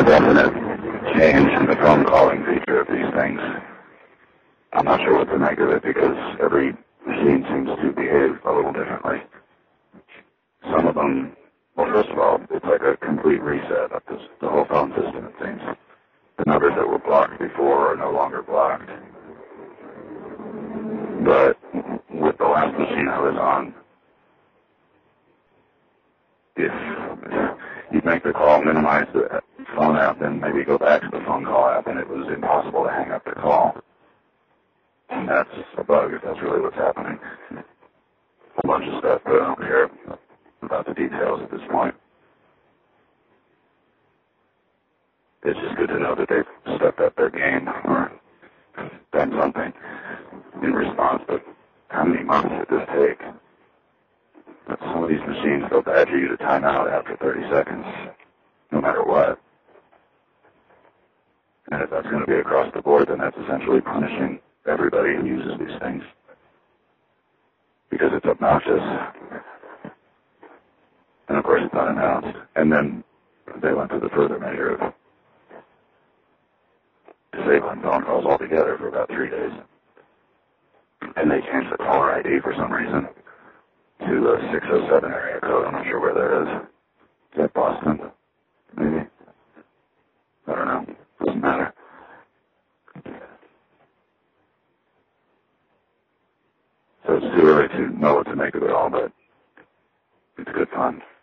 definite change in the phone calling feature of these things. I'm not sure what to make of it because every machine seems to behave a little differently. Some of them, well, first of all, it's like a complete reset of the whole phone system, it seems. The numbers that were blocked before are no longer blocked. But with the last machine I was on, if you'd make the call, minimize the phone app, then maybe go back to the phone call app, and it was impossible to hang up the call. And that's a bug, if that's really what's happening. A whole bunch of stuff, but I don't care about the details at this point. It's just good to know that they've stepped up their game or done something in response, but how many months did this take? But some of these machines, they'll badger you to time out after 30 seconds, no matter what. And if that's going to be across the board, then that's essentially punishing everybody who uses these things. Because it's obnoxious. And of course it's unannounced. And then they went to the further measure of disabling phone calls altogether for about 3 days. And they changed the caller ID for some reason to a 607 area code. I'm not sure where that is. Is that Boston? Maybe. I don't know. Doesn't matter. So it's too early to know what to make of it all, but it's good fun.